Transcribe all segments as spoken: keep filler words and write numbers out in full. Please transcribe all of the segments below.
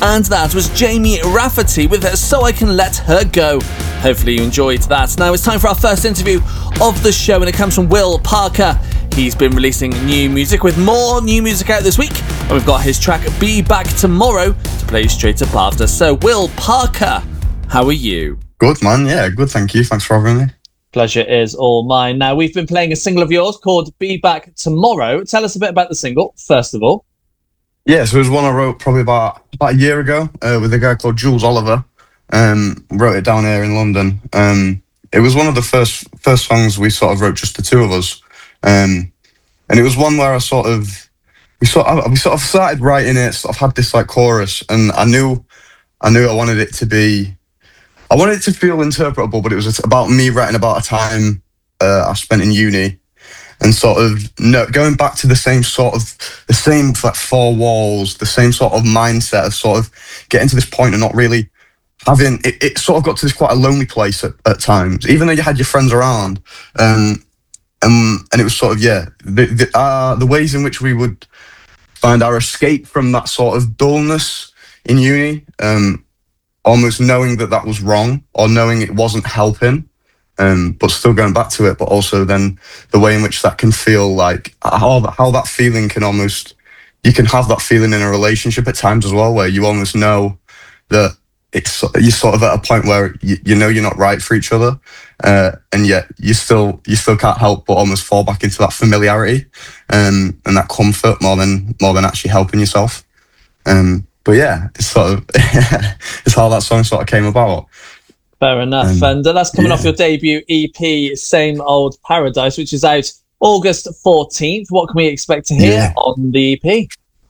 And that was Jamie Rafferty with So I Can Let Her Go. Hopefully you enjoyed that. Now it's time for our first interview of the show, and it comes from Will Parker. He's been releasing new music, with more new music out this week, and we've got his track Be Back Tomorrow to play straight up after. So Will Parker, how are you? Good, man. Yeah, good, thank you. Thanks for having me. Pleasure is all mine. Now, we've been playing a single of yours called Be Back Tomorrow. Tell us a bit about the single, first of all. Yeah, so it was one I wrote probably about, about a year ago uh, with a guy called Jules Oliver. Um, wrote it down here in London. Um, it was one of the first first songs we sort of wrote, just the two of us. Um, and it was one where I sort of, we sort of, we sort of started writing it, sort of had this like chorus, and I knew, I knew I wanted it to be, I wanted it to feel interpretable, but it was about me writing about a time uh, I spent in uni, and sort of no, going back to the same sort of, the same like four walls, the same sort of mindset of sort of getting to this point and not really having, it, it sort of got to this quite a lonely place at, at times, even though you had your friends around. Um, um, and it was sort of, yeah, the, the, uh, the ways in which we would find our escape from that sort of dullness in uni, um, almost knowing that that was wrong or knowing it wasn't helping. Um, but still going back to it, but also then the way in which that can feel like how, how that feeling can almost, you can have that feeling in a relationship at times as well, where you almost know that it's, you're sort of at a point where you, you know you're not right for each other, uh, and yet you still you still can't help but almost fall back into that familiarity, um, and that comfort more than more than actually helping yourself. Um, but yeah, it's sort of it's how that song sort of came about. Fair enough. Um, and uh, that's coming yeah. off your debut E P, Same Old Paradise, which is out August fourteenth. What can we expect to hear yeah. on the E P?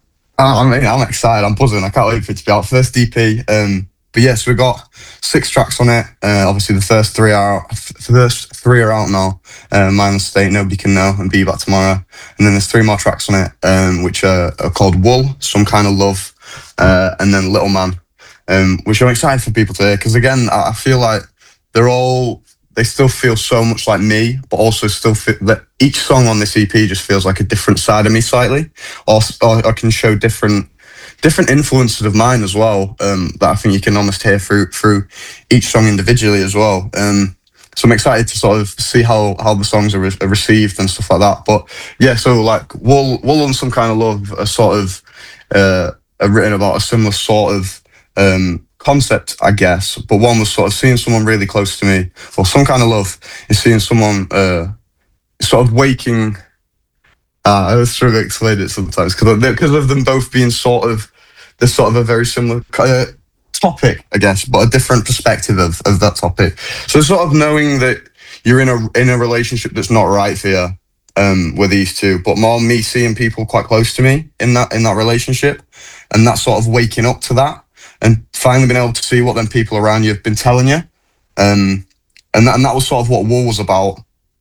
I mean, I'm excited. I'm buzzing. I can't wait for it to be out. First E P. Um, but yes, we've got six tracks on it. Uh, obviously, the first three are first three are out now. Uh, Mindless State, Nobody Can Know, and Be Back Tomorrow. And then there's three more tracks on it, um, which are, are called Wool, Some Kind of Love, uh, and then Little Man. Um, which I'm excited for people to hear, because again, I feel like they're all, they still feel so much like me, but also still feel that each song on this E P just feels like a different side of me slightly, or, or I can show different different influences of mine as well, um, that I think you can almost hear through through each song individually as well. Um, so I'm excited to sort of see how, how the songs are, re- are received and stuff like that. But yeah, so like Wool, Wool and Some Kind of Love are sort of uh, are written about a similar sort of um concept, I guess, but one was sort of seeing someone really close to me, or Some Kind of Love is seeing someone uh sort of waking uh, I was trying to explain it sometimes because because of them both being sort of there's sort of a very similar uh, topic, I guess, but a different perspective of, of that topic. So sort of knowing that you're in a in a relationship that's not right for you, um with these two, but more me seeing people quite close to me in that in that relationship, and that sort of waking up to that, and finally being able to see what them people around you have been telling you. Um, and, that, and that was sort of what Wool was about.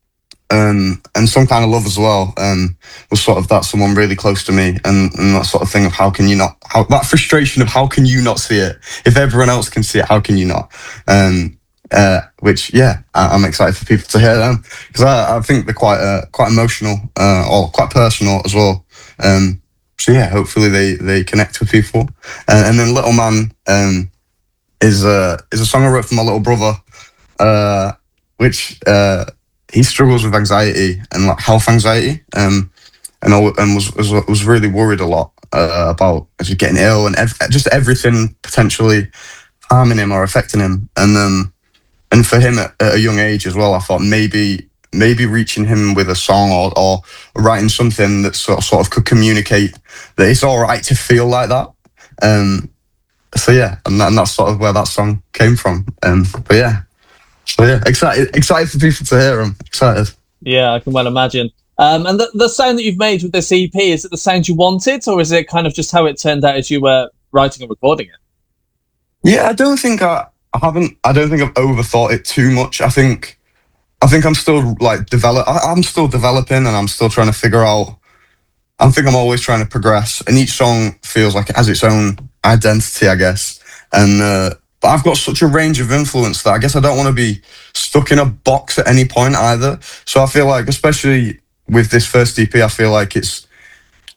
Um, and Some Kind of Love as well, um, was sort of that someone really close to me, and, and that sort of thing of how can you not, how, that frustration of how can you not see it? If everyone else can see it, how can you not? Um, uh, which, yeah, I, I'm excited for people to hear them, because I, I think they're quite uh, quite emotional, uh, or quite personal as well. Um, So yeah, hopefully they, they connect with people. Uh, and then Little Man um, is a is a song I wrote for my little brother, uh, which uh, he struggles with anxiety and like health anxiety, um, and I, and was, was was really worried a lot uh, about just getting ill and ev- just everything potentially harming him or affecting him. And um, and for him at, at a young age as well, I thought maybe. maybe reaching him with a song or, or writing something that sort of, sort of could communicate that it's all right to feel like that. Um, so yeah, and, that, and that's sort of where that song came from. Um, but yeah, so yeah, excited, excited for people to hear them. Excited. Yeah, I can well imagine. Um, and the, the sound that you've made with this E P, is it the sound you wanted, or is it kind of just how it turned out as you were writing and recording it? Yeah, I don't think I, I haven't. I don't think I've overthought it too much. I think. I think I'm still like develop. I, I'm still developing, and I'm still trying to figure out. I think I'm always trying to progress, and each song feels like it has its own identity, I guess. And uh, but I've got such a range of influence that I guess I don't want to be stuck in a box at any point either. So I feel like, especially with this first E P, I feel like it's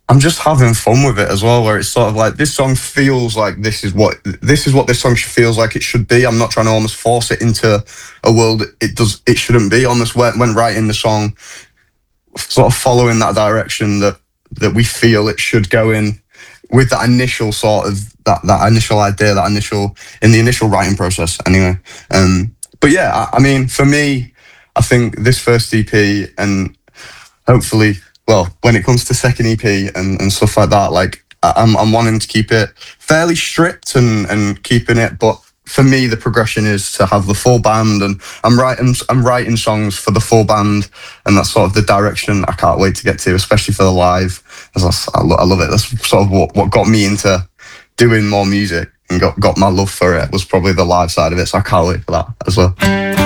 I'm just having fun with it as well, where it's sort of like, this song feels like this is what this is what this song feels like it should be. I'm not trying to almost force it into a world it does it shouldn't be. Almost when, when writing the song, sort of following that direction that that we feel it should go in, with that initial sort of that that initial idea, that initial in the initial writing process. Anyway, um, but yeah, I, I mean, for me, I think this first E P and hopefully, well, when it comes to second E P and, and stuff like that, like I'm I'm wanting to keep it fairly strict and, and keeping it, but for me the progression is to have the full band, and I'm writing I'm writing songs for the full band, and that's sort of the direction I can't wait to get to, especially for the live. As I, I, lo- I love it. That's sort of what, what got me into doing more music and got, got my love for it was probably the live side of it. So I can't wait for that as well.